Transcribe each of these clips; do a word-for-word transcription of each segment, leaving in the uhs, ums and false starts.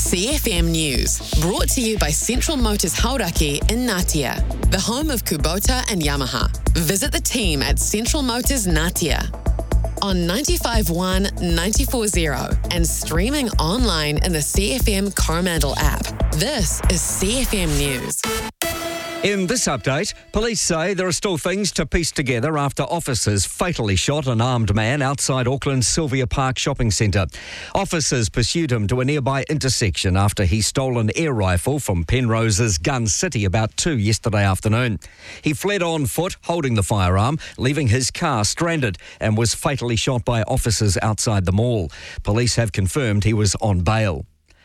C F M News, brought to you by Central Motors Hauraki in Ngatea, the home of Kubota and Yamaha. Visit the team at Central Motors Ngatea on ninety-five point one, ninety-four point zero and streaming online in the C F M Coromandel app. This is C F M News. In this update, police say there are still things to piece together after officers fatally shot an armed man outside Auckland's Sylvia Park shopping centre. Officers pursued him to a nearby intersection after he stole an air rifle from Penrose's Gun City about two yesterday afternoon. He fled on foot, holding the firearm, leaving his car stranded, and was fatally shot by officers outside the mall. Police have confirmed he was on bail.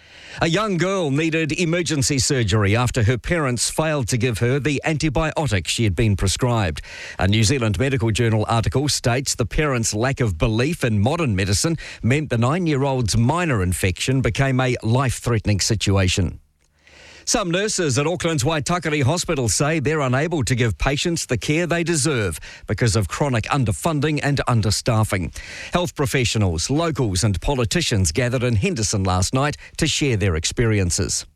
A young girl needed emergency surgery after her parents failed to give her the antibiotic she had been prescribed. A New Zealand Medical Journal article states the parents' lack of belief in modern medicine meant the nine-year-old's minor infection became a life-threatening situation. Some nurses at Auckland's Waitakere Hospital say they're unable to give patients the care they deserve because of chronic underfunding and understaffing. Health professionals, locals and politicians gathered in Henderson last night to share their experiences.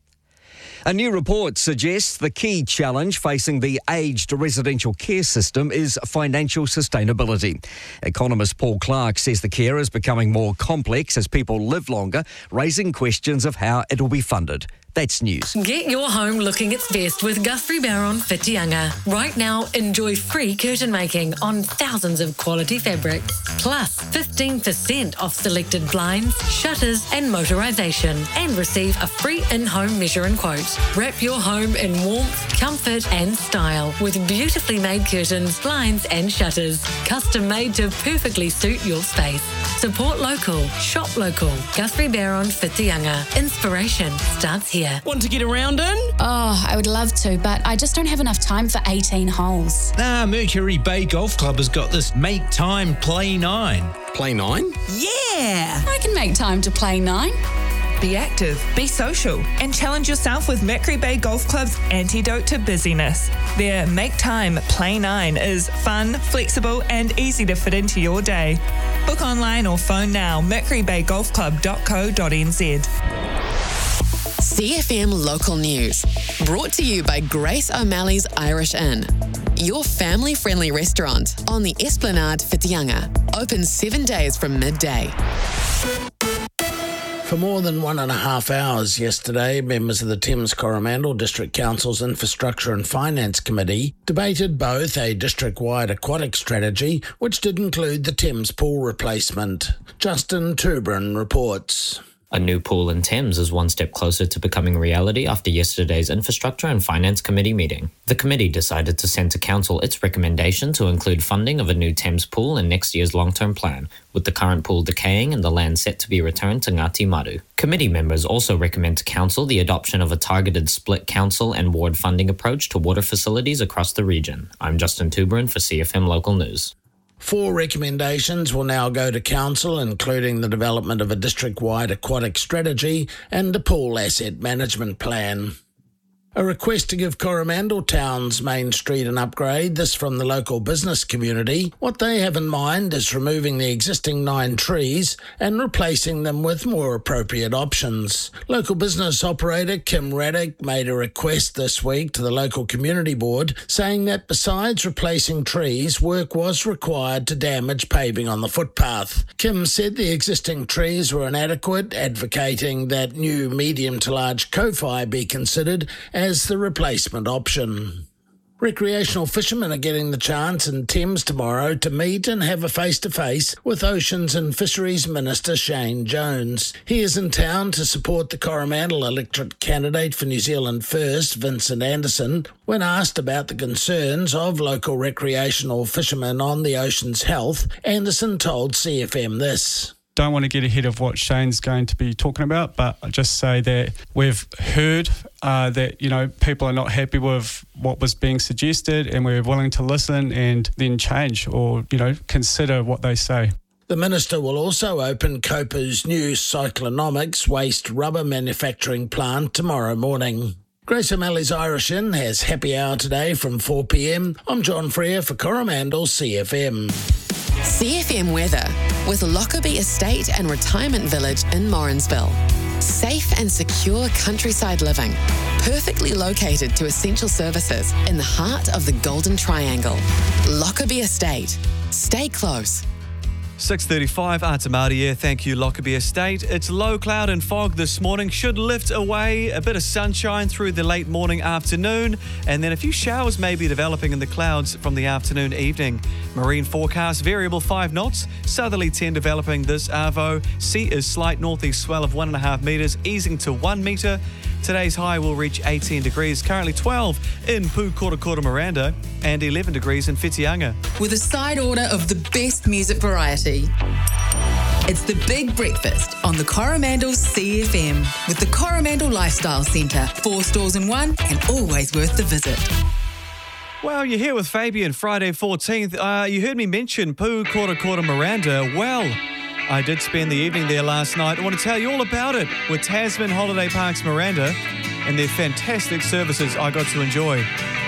A new report suggests the key challenge facing the aged residential care system is financial sustainability. Economist Paul Clark says the care is becoming more complex as people live longer, raising questions of how it will be funded. That's news. Get your home looking its best with Guthrie Barron Whitianga. Right now, enjoy free curtain making on thousands of quality fabrics. Plus, fifteen percent off selected blinds, shutters and motorisation. And receive a free in-home measure and quote. Wrap your home in warmth, comfort and style with beautifully made curtains, blinds and shutters. Custom made to perfectly suit your space. Support local. Shop local. Guthrie Barron Whitianga. Inspiration starts here. Want to get around in? Oh, I would love to, but I just don't have enough time for eighteen holes. Ah, Mercury Bay Golf Club has got this Make Time Play nine. Play nine? Yeah! I can make time to play nine. Be active, be social, and challenge yourself with Mercury Bay Golf Club's antidote to busyness. Their Make Time Play nine is fun, flexible, and easy to fit into your day. Book online or phone now, mercury bay golf club dot co dot n z. C F M Local News, brought to you by Grace O'Malley's Irish Inn, your family-friendly restaurant on the Esplanade Whitianga, open seven days from midday. For more than one and a half hours yesterday, members of the Thames Coromandel District Council's Infrastructure and Finance Committee debated both a district-wide aquatic strategy, which did include the Thames pool replacement. Justin Tubrin reports. A new pool in Thames is one step closer to becoming reality after yesterday's Infrastructure and Finance Committee meeting. The committee decided to send to Council its recommendation to include funding of a new Thames pool in next year's long-term plan, with the current pool decaying and the land set to be returned to Ngati Maru. Committee members also recommend to Council the adoption of a targeted split council and ward funding approach to water facilities across the region. I'm Justin Tubrin for C F M Local News. Four recommendations will now go to Council, including the development of a district-wide aquatic strategy and a pool asset management plan. A request to give Coromandel Town's main street an upgrade, this from the local business community. What they have in mind is removing the existing nine trees and replacing them with more appropriate options. Local business operator Kim Raddick made a request this week to the local community board, saying that besides replacing trees, work was required to damage paving on the footpath. Kim said the existing trees were inadequate, advocating that new medium to large kofi be considered as the replacement option. Recreational fishermen are getting the chance in Thames tomorrow to meet and have a face-to-face with Oceans and Fisheries Minister Shane Jones. He is in town to support the Coromandel electorate candidate for New Zealand First, Vincent Anderson. When asked about the concerns of local recreational fishermen on the ocean's health, Anderson told C F M this. Don't want to get ahead of what Shane's going to be talking about, but I just say that we've heard uh, that, you know, people are not happy with what was being suggested, and we're willing to listen and then change or, you know, consider what they say. The Minister will also open Copa's new Cyclonomics waste rubber manufacturing plant tomorrow morning. Grace O'Malley's Irish Inn has happy hour today from four p m. I'm John Freer for Coromandel C F M. C F M weather with Lockerbie Estate and Retirement Village in Morrinsville. Safe and secure countryside living, perfectly located to essential services in the heart of the Golden Triangle. Lockerbie Estate. Stay close. six thirty-five, Ata Māori here. Thank you, Lockerbie Estate. It's low cloud and fog this morning. Should lift away. A bit of sunshine through the late morning, afternoon, and then a few showers may be developing in the clouds from the afternoon, evening. Marine forecast, variable five knots. Southerly ten developing this Arvo. Sea is slight northeast swell of one and a half metres, easing to one metre. Today's high will reach eighteen degrees, currently twelve in Pukotokota, Miranda, and eleven degrees in Whitianga. With a side order of the best music variety. It's the Big Breakfast on the Coromandel C F M with the Coromandel Lifestyle Centre. Four stores in one and always worth the visit. Well, you're here with Fabian, Friday fourteenth. Uh, you heard me mention Pukotokota, Miranda. Well, I did spend the evening there last night. I want to tell you all about it with Tasman Holiday Parks Miranda and their fantastic services I got to enjoy.